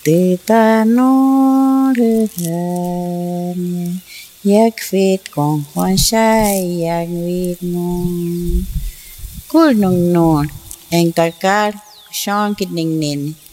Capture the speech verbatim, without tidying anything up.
từ ta nó đưa thân yak phết còn quan sai yak vịt ngon cúi nồng nон anh ta cá son cái nền nền